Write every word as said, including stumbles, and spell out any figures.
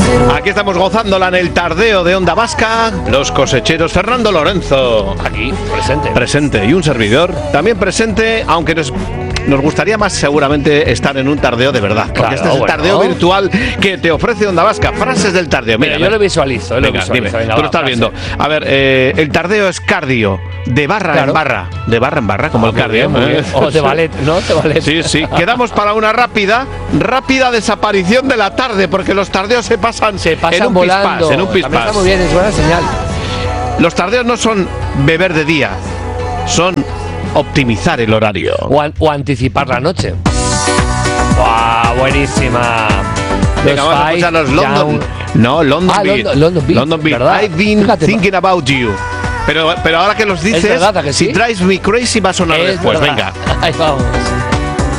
Aquí estamos gozándola en el tardeo de Onda Vasca, los cosecheros Fernando Lorenzo. Aquí, presente. Presente. Y un servidor también presente, aunque nos, nos gustaría más seguramente estar en un tardeo de verdad. Porque Claro, este es el bueno. tardeo virtual que te ofrece Onda Vasca. Frases del tardeo. Mira, Mira, yo lo visualizo. Yo lo venga, visualizo. dime, Venga, tú va, lo estás frase. viendo. A ver, eh, el tardeo es cardio, de barra Claro. en barra. De barra en barra, como Ah, el muy cardio. bien, muy ¿eh? bien. O de ballet, ¿no? De ballet. Sí, sí. Quedamos para una rápida, rápida desaparición de la tarde, porque los tardeos se pasan, Se pasan en un volando. pispás, en un También pispás. está muy bien, es buena señal. Los tardeos no son beber de día, son optimizar el horario. O, an- o anticipar la noche. ¡Wow! Buenísima. Venga, vamos a escuchar los Five London. Down. No, London Ah, Beat. London- London Beat, London Beat. ¿verdad? I've been Fíjate, thinking about you. Pero, pero ahora que los dices, verdad, ¿a que sí? si Drives Me Crazy va a sonar Es después. verdad. Venga. Ahí vamos.